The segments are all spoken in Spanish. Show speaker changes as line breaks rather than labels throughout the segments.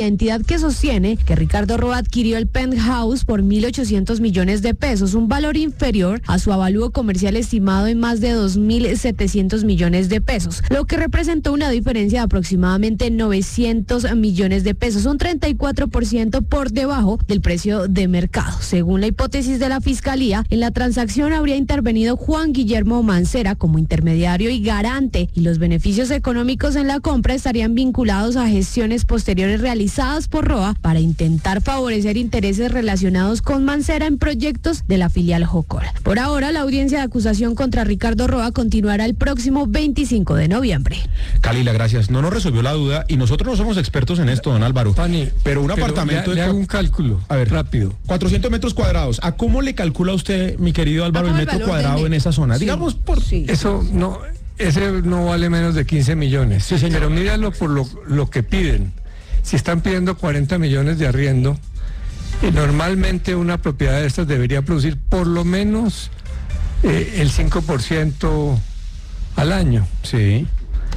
entidad que sostiene que Ricardo Roa adquirió el penthouse por 1.800 millones de pesos, un valor inferior a su avalúo comercial estimado en más de 2.700 millones de pesos, lo que representó una diferencia de aproximadamente 900 millones de pesos, un 34% por debajo del precio de mercado. Según la hipótesis de la Fiscalía, en la transacción habría intervenido Juan Guillermo Mancera como intermediario y garante, y los beneficios económicos en la compra estarían vinculados a gestiones posteriores realizadas por Roa para intentar favorecer intereses relacionados con Mancera en proyectos de la filial Jocol. Por ahora, la audiencia de acusación contra Ricardo Roa continuará el próximo 25 de noviembre.
Calila, gracias. No nos resolvió la duda y nosotros no somos expertos en esto, don Álvaro.
Fanny,
pero un apartamento...
Le hago un cálculo,
a ver,
rápido.
400 metros cuadrados. ¿A cómo le calcula usted, mi querido Álvaro, el metro cuadrado en esa zona? Sí. Digamos, por...
Sí. Eso no... Ese no vale menos de 15 millones.
Sí, señor.
Pero míralo por lo que piden. Si están pidiendo 40 millones de arriendo, normalmente una propiedad de estas debería producir por lo menos el 5% al año.
Sí.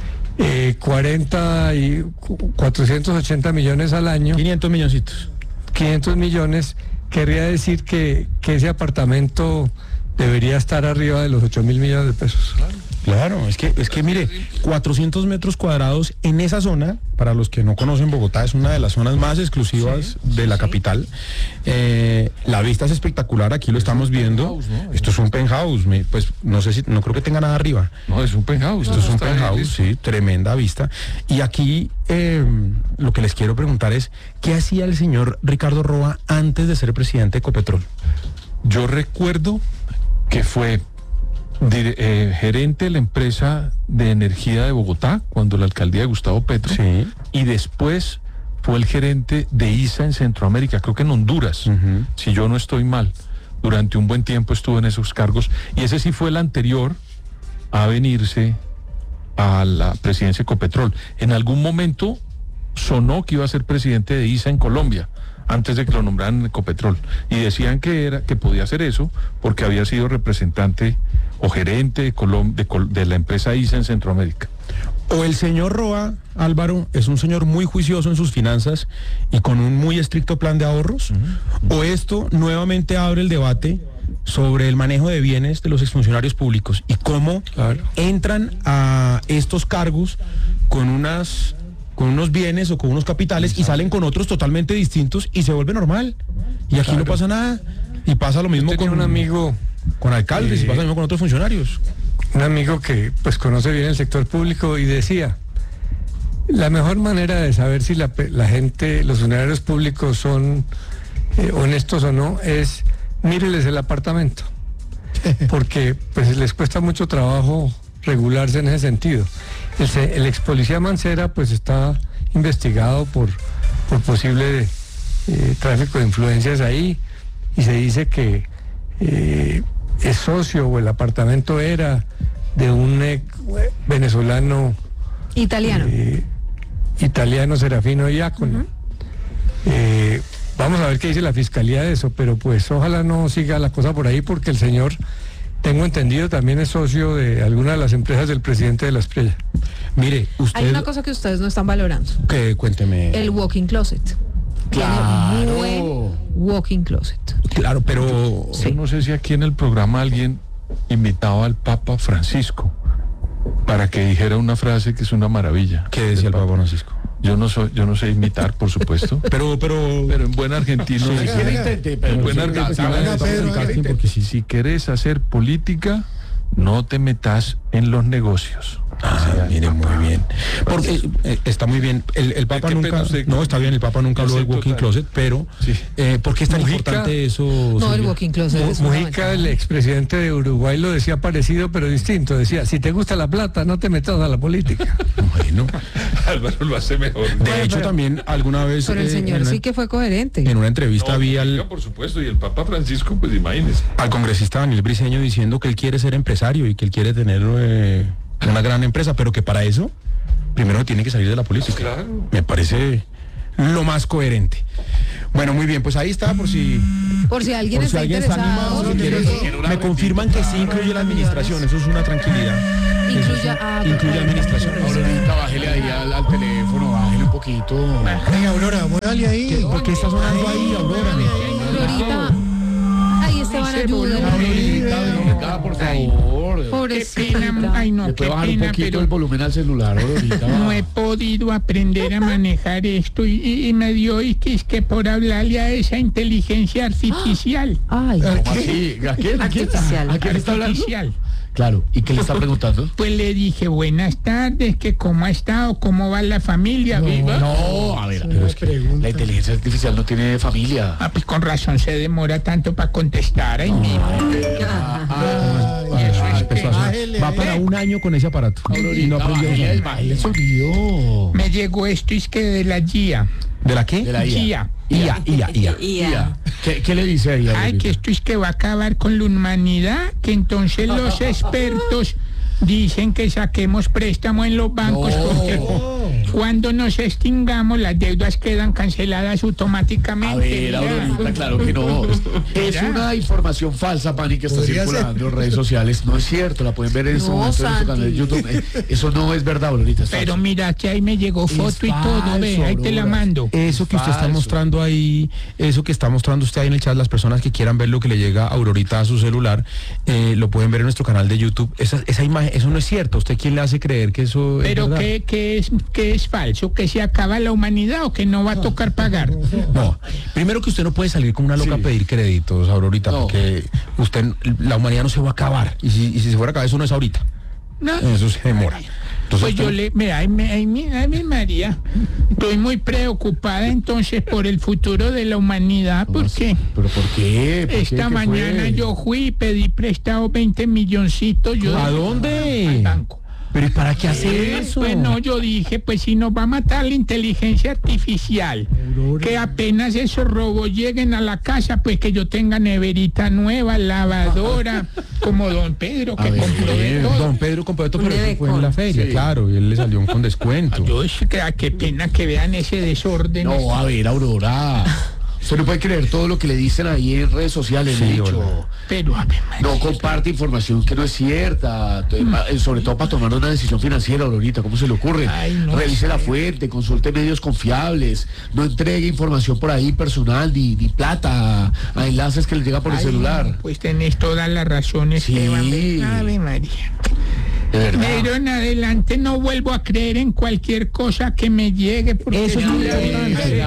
40 y 480 millones al año.
500 milloncitos.
500 millones, querría decir que ese apartamento debería estar arriba de los 8.000 millones de pesos.
Claro, es que mire, 400 metros cuadrados en esa zona, para los que no conocen Bogotá, es una de las zonas más exclusivas de la capital. La vista es espectacular, aquí lo estamos viendo. ¿No? Esto es un penthouse, pues no sé si, no creo que tenga nada arriba.
No, es un penthouse.
Esto es un penthouse, sí, tremenda vista. Y aquí lo que les quiero preguntar es, ¿qué hacía el señor Ricardo Roa antes de ser presidente de Ecopetrol?
Yo recuerdo que fue gerente de la empresa de energía de Bogotá, cuando la alcaldía de Gustavo Petro,
sí.
Y después fue el gerente de ISA en Centroamérica, creo que en Honduras, si yo no estoy mal. Durante un buen tiempo estuvo en esos cargos, y ese sí fue el anterior a venirse a la presidencia de Ecopetrol. En algún momento sonó que iba a ser presidente de ISA en Colombia, antes de que lo nombraran en Ecopetrol, y decían que podía hacer eso porque había sido representante o gerente de la empresa ISA en Centroamérica.
O el señor Roa, Álvaro, es un señor muy juicioso en sus finanzas y con un muy estricto plan de ahorros, o esto nuevamente abre el debate sobre el manejo de bienes de los exfuncionarios públicos y cómo entran a estos cargos con unos bienes o con unos capitales y salen con otros totalmente distintos y se vuelve normal. Y aquí no pasa nada. Y pasa lo mismo con
un amigo,
con alcaldes, y pasa lo mismo con otros funcionarios.
Un amigo que pues conoce bien el sector público y decía, la mejor manera de saber si la gente, los funcionarios públicos son honestos o no, es míreles el apartamento. Porque pues les cuesta mucho trabajo regularse en ese sentido. El ex policía Mancera pues está investigado por posible tráfico de influencias ahí, y se dice que es socio, o el apartamento era de un venezolano italiano, Serafino Diácono. Vamos a ver qué dice la fiscalía de eso, pero pues ojalá no siga la cosa por ahí, porque el señor, tengo entendido, también es socio de alguna de las empresas del presidente de la Espriella.
Mire, usted...
Hay una cosa que ustedes no están valorando.
¿Qué? Cuénteme.
El walk-in closet.
Claro.
Tiene buen walk-in closet.
Claro, pero...
Yo no sé si aquí en el programa alguien invitaba al Papa Francisco para que dijera una frase que es una maravilla.
¿Qué decía el Papa Francisco?
Yo no sé imitar, por supuesto. pero en buen argentino. En buen argentino. Porque si querés hacer política, no te metas en los negocios.
Mire, muy bien. Porque está muy bien. El Papa nunca... No, está bien, el Papa nunca habló del walk-in closet, pero ¿por qué es tan importante eso?
No, el walk-in closet es
Mujica, el expresidente de Uruguay, lo decía parecido, pero distinto. Decía, si te gusta la plata, no te metas a la política.
Bueno.
Álvaro lo hace mejor.
De hecho, también alguna vez...
Pero el señor sí que fue coherente.
En una entrevista había
por supuesto, y el Papa Francisco, pues imagínese.
Al congresista Daniel Briceño diciendo que él quiere ser empresario y que él quiere tener una gran empresa, pero que para eso primero tiene que salir de la política.
Claro.
Me parece lo más coherente. Bueno, muy bien, pues ahí está por si
alguien está interesado.
animado. Me confirman que sí incluye la administración, eso es una tranquilidad. Incluye administración.
Aurorita, bájele ahí al teléfono, bájele un poquito.
Venga, Aurora, muévale ahí.
¿Por qué está sonando ahí, Aurora?
Aurorita. Ahí Esteban, ayúdala.
Aurorita, por favor.
Pobrecita.
Ay, no,
¿Le
qué
puede bajar un
pena,
poquito
pero
el volumen al celular, Aurorita?
no he podido aprender a manejar esto y me dio es que por hablarle a esa inteligencia artificial.
Ay.
¿Cómo así? ¿A quién?
Artificial.
¿A quién está hablando?
Artificial.
Claro, ¿y qué le está preguntando?
Pues le dije, buenas tardes, que cómo ha estado, cómo va la familia, viva.
No, a ver, pero es que la inteligencia artificial no tiene familia.
Ah, pues con razón se demora tanto para contestar. Ay, mi
Va para un año con ese aparato. Y no aprendió nada.
Bájale el sonido.
Me llegó esto, es que de la guía.
¿De la qué?
De la IA.
IA.
¿Qué le dice ahí?
Ay, que esto es que va a acabar con la humanidad, que entonces los expertos dicen que saquemos préstamo en los bancos porque cuando nos extingamos las deudas quedan canceladas automáticamente.
A ver, Aurorita, claro que no. Es una información falsa, Pani, que está
Podría
circulando en redes sociales. No es cierto, la pueden ver en este momento en su canal de YouTube. Eso no es verdad, Aurorita.
Pero mira que ahí me llegó foto y todo, ve, ahí te la mando.
Eso que usted está
Falso.
mostrando ahí, eso que está mostrando usted ahí en el chat, las personas que quieran ver lo que le llega a Aurorita a su celular, lo pueden ver en nuestro canal de YouTube. Esa imagen, eso no es cierto. ¿Usted quién le hace creer que eso
Pero
es verdad?
¿qué es falso? ¿Que se acaba la humanidad o que no va a tocar pagar?
No, primero que usted no puede salir como una loca a pedir créditos, Aurorita,
No.
porque la humanidad no se va a acabar. Y si se fuera a acabar, eso no es ahorita.
No.
Eso se demora. Entonces,
Pues yo ay, mi María, estoy muy preocupada entonces por el futuro de la humanidad, porque
¿Pero por qué? ¿Por qué?
esta
¿Qué
mañana
fue?
yo fui y pedí prestado 20 milloncitos.
¿A dónde?
Al banco.
¿Pero y para qué hacer eso?
Pues no, yo dije, pues si nos va a matar la inteligencia artificial, que apenas esos robots lleguen a la casa, pues que yo tenga neverita nueva, lavadora, como don Pedro, que
A ver.
compró de todo.
Don Pedro compró esto, pero eso fue en la feria,
Sí.
claro, y él le salió con descuento.
Yo es que qué pena que vean ese desorden.
No, a ver, Aurora. Usted no puede creer todo lo que le dicen ahí en redes sociales,
Sí,
Nicho.
hola.
Pero a ver,
No comparte información que no es cierta, sobre todo para tomar una decisión financiera, Aurorita, ¿cómo se le ocurre?
Ay, no
Revise
sé.
la fuente, consulte medios confiables, no entregue información por ahí personal ni plata a enlaces que le llega por el
ay,
celular.
no, pues tenés todas las razones,
Sí.
Esteban. Ave María.
De verdad.
Pero en adelante no vuelvo a creer en cualquier cosa que me llegue. Porque
Eso es muy importante.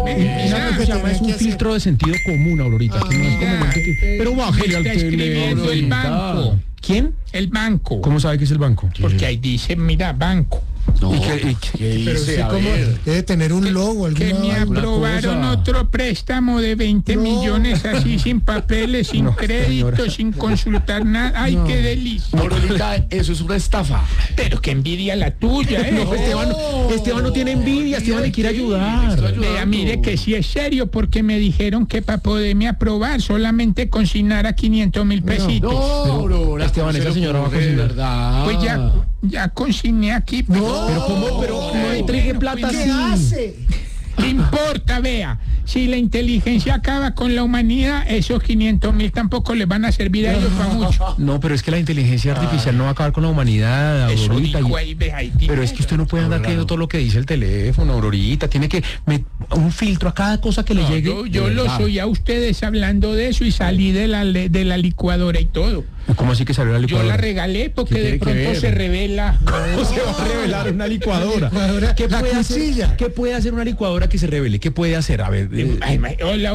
Una cosa se llama, es un filtro de sentido común, Aurorita, que no es como
mira,
pero bájele al
está escribiendo el
Aurorita.
banco.
¿Quién?
El banco.
¿Cómo sabe que es el banco?
Porque ahí dice, mira, banco.
No,
¿Y qué-
¿qué
Pero
dice?
usted
A
cómo
ver.
debe tener un logo,
Que
alguna
me
vaina.
aprobaron
cosa.
otro préstamo de 20
No.
millones así sin papeles, sin
No,
crédito,
señora.
sin consultar nada. Ay, qué delicia.
Aurorita, eso es una estafa.
Pero qué envidia la tuya, ¿eh?
No, Esteban no tiene envidia, Esteban le quiere ayudar.
Vea, mire que sí es serio porque me dijeron que para poderme aprobar solamente consignara 500.000 pesitos.
No, Aurora.
Esteban,
¿cómo
esa
se le
señora va a
ocurre, de
cocinar.
verdad.
Pues ya consigné aquí.
Pero ¿cómo? Pero no entregue plata
¿Qué
así.
hace?
¿Qué importa? Vea, si la inteligencia acaba con la humanidad, esos 500.000 tampoco les van a servir a ellos para mucho.
No, pero es que la inteligencia artificial no va a acabar con la humanidad,
Eso
Aurorita.
dijo ahí, ve, ahí,
Pero es que usted no puede andar creyendo todo lo que dice el teléfono, Aurorita. Tiene que un filtro a cada cosa que le
No,
llegue.
yo los oí a ustedes hablando de eso y salí de la licuadora y todo.
¿Cómo así que salió la
Yo
licuadora?
la regalé porque
¿Qué
de
tiene que
pronto
ver?
se revela.
¿Cómo se va a revelar una licuadora? ¿Qué
La
puede
cuchilla.
hacer? ¿Qué puede hacer una licuadora que se revele? ¿Qué puede hacer? A ver,
Ay, hola,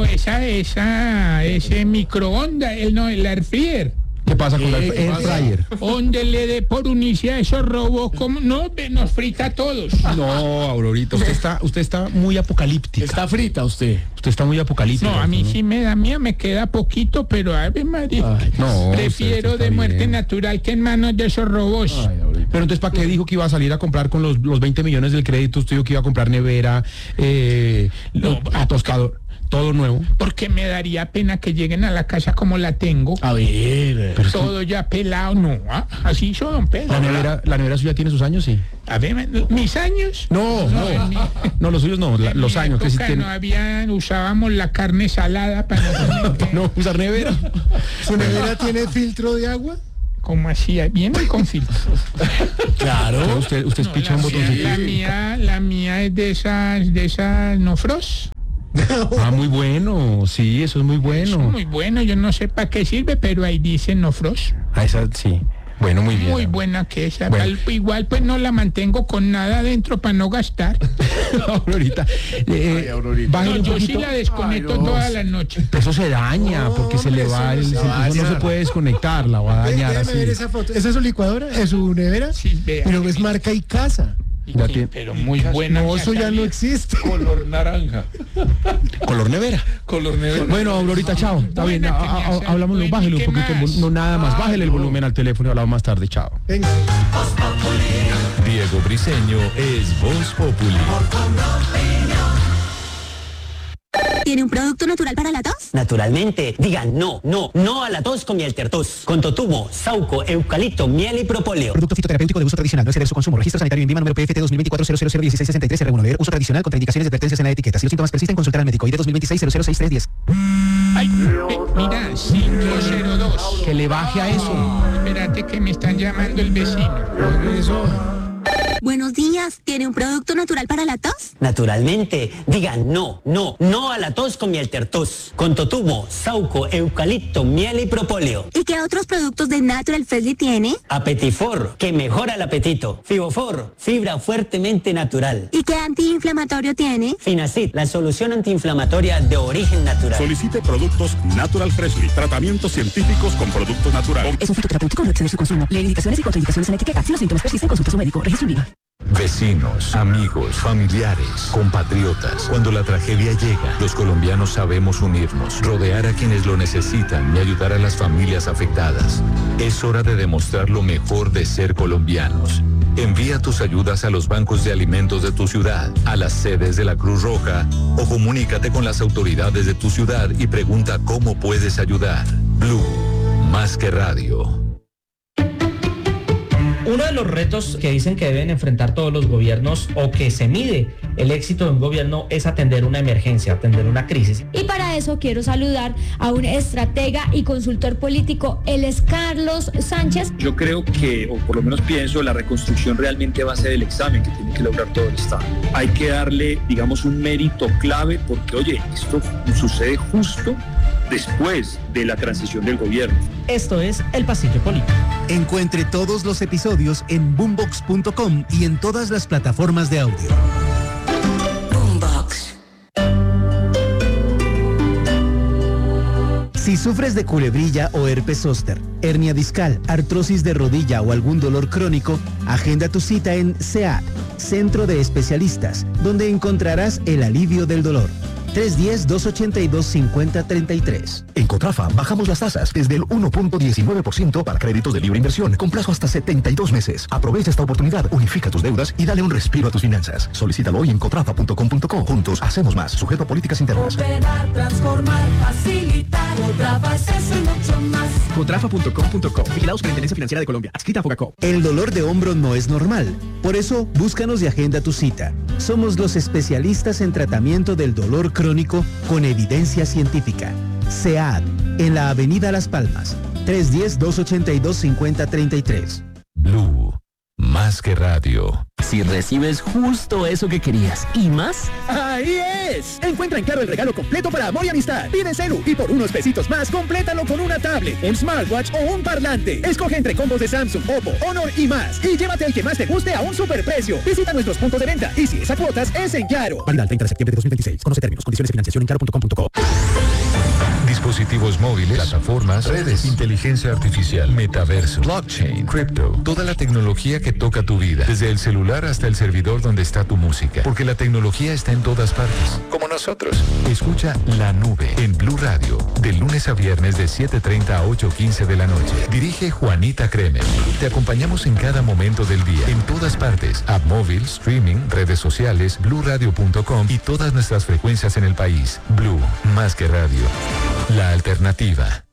ese microondas, el air fryer.
¿qué pasa con la
¿Qué
air
pasa?
fryer?
Donde le dé por unirse a esos robots, como no, nos frita a todos.
No, Aurorita, usted está muy apocalíptica.
Está frita usted.
Usted está muy apocalíptica.
No, a mí sí me da miedo, me queda poquito, pero Ave María,
Ay,
no,
prefiero
usted está
de muerte
bien.
natural que en manos de esos robots.
Ay, Aurorita.
Pero entonces, ¿para qué dijo que iba a salir a comprar con los 20 millones del crédito? Usted dijo que iba a comprar nevera,
No,
tostador. todo nuevo.
Porque me daría pena que lleguen a la casa como la tengo.
A ver.
Pero
Todo ya pelado, no. Así hizo don Pedro.
la nevera suya tiene sus años, sí.
A ver, mis años.
No, los suyos no,
En
los
mi
años que sí
época
tienen.
usábamos la carne salada para
No, usar nevera.
¿Su nevera tiene filtro de agua?
¿Cómo así? Viene con filtro.
Claro. Usted
No,
picha un botoncito.
la mía es de esas no frost.
Ah, muy bueno. Sí, eso es muy
Eso
bueno.
es muy bueno, yo no sé para qué sirve, pero ahí dice no frost.
Ah, esa sí. Bueno, muy bien.
Muy buena que esa.
Bueno.
Igual pues no la mantengo con nada adentro para no gastar.
Aurorita. Bájale
No,
un
yo sí
poquito.
la desconecto toda la noche.
Eso se daña porque se le va
hombre,
eso no se puede desconectar, la va a dañar
Déjeme
así.
ver esa foto. ¿Esa es su licuadora? ¿Es su nevera?
Sí, vea.
Pero es marca y casa.
Ya tiene-
Pero muy buena.
No,
me ha
eso ya no
salido.
existe.
Color naranja.
Color nevera.
Color negro.
Bueno, Aurorita, chao. Está bien.
Buena que me ha salido.
Hablámoslo, bájale un
¿Qué
poquito.
más?
No, nada más. Bájale el volumen al teléfono y hablamos más tarde. Chao.
Venga.
Diego Briseño es Voz Populi.
¿Tiene un producto natural para la tos?
Naturalmente, digan no a la tos con miel tertos. Con totumo, sauco, eucalipto, miel y propóleo.
Producto fitoterapéutico de uso tradicional, no exceder su consumo. Registro sanitario INVIMA número PFT 2024-001663 R1 uso tradicional, contraindicaciones y advertencias en la etiqueta. Si los síntomas persisten, consultar al médico. ID 2026-006310.
Ay, mira, 502.
Que le baje a eso.
Espérate que me están llamando el vecino.
Buenos días. ¿Tiene un producto natural para la tos?
Naturalmente, digan no a la tos con miel tertos. Con totumo, sauco, eucalipto, miel y propóleo.
¿Y qué otros productos de Natural Freshly tiene?
Apetifor, que mejora el apetito. Fibofor, fibra fuertemente natural.
¿Y qué antiinflamatorio tiene?
Finacid, la solución antiinflamatoria de origen natural.
Solicite productos Natural Freshly. Tratamientos científicos con productos naturales.
Es un fitoterapéutico, no exceder su consumo. Lee indicaciones y contraindicaciones en la etiqueta. Si los síntomas persisten, consulta a su médico. Registro INVIMA.
Vecinos, amigos, familiares, compatriotas. Cuando la tragedia llega, los colombianos sabemos unirnos, rodear a quienes lo necesitan y ayudar a las familias afectadas. Es hora de demostrar lo mejor de ser colombianos. Envía tus ayudas a los bancos de alimentos de tu ciudad, a las sedes de la Cruz Roja o comunícate con las autoridades de tu ciudad y pregunta cómo puedes ayudar. Blue, más que radio.
Uno de los retos que dicen que deben enfrentar todos los gobiernos o que se mide el éxito de un gobierno es atender una emergencia, atender una crisis.
Y para eso quiero saludar a un estratega y consultor político, él es Carlos Sánchez.
Yo creo que, o por lo menos pienso, la reconstrucción realmente va a ser el examen que tiene que lograr todo el Estado. Hay que darle, digamos, un mérito clave porque, oye, esto sucede justo después de la transición del gobierno.
Esto es El Pasillo Político.
Encuentre todos los episodios en boombox.com y en todas las plataformas de audio.
Boombox.
Si sufres de culebrilla o herpes zóster, hernia discal, artrosis de rodilla o algún dolor crónico, agenda tu cita en CEAD, Centro de Especialistas, donde encontrarás el alivio del dolor. 310-282-5033.
En Cotrafa bajamos las tasas desde el 1.19% para créditos de libre inversión con plazo hasta 72 meses. Aprovecha esta oportunidad, unifica tus deudas y dale un respiro a tus finanzas. Solicítalo hoy en cotrafa.com.co. Juntos hacemos más, sujeto a políticas internas.
Operar, transformar, facilitar, Cotrafa es eso y mucho más.
Cotrafa.com.co. Vigilados por la Intendencia Financiera de Colombia. Adscrita a Fogacop. El dolor de hombro no es normal. Por eso, búscanos y agenda tu cita. Somos los especialistas en tratamiento del dolor crónico con evidencia científica. CEAD, en la Avenida Las Palmas, 310-282-5033.
Blue, más que radio.
Si recibes justo eso que querías y más.
¡Ahí es! Encuentra en Claro el regalo completo para amor y amistad. Pide celu y por unos pesitos más, complétalo con una tablet, un smartwatch o un parlante. Escoge entre combos de Samsung, Oppo, Honor y más. Y llévate el que más te guste a un superprecio. Visita nuestros puntos de venta y si es a cuotas, es en Claro.
Válida el 30 de septiembre de 2026. Conoce términos, condiciones de financiación en claro.com.co.
dispositivos móviles, plataformas, redes, inteligencia artificial, metaverso, blockchain, cripto, toda la tecnología que toca tu vida, desde el celular hasta el servidor donde está tu música, porque la tecnología está en todas partes, como nosotros. Escucha La Nube en Blue Radio, de lunes a viernes de 7:30 a 8:15 de la noche. Dirige Juanita Kremer. Te acompañamos en cada momento del día, en todas partes, app móvil, streaming, redes sociales, bluradio.com y todas nuestras frecuencias en el país. Blue, más que radio. La alternativa.